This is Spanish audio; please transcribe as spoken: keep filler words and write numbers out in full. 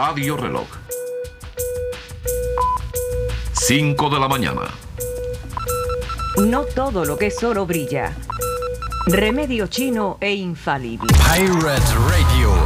Radio Reloj. cinco de la mañana. No todo lo que es oro brilla. Remedio chino e infalible. Pirate Radio.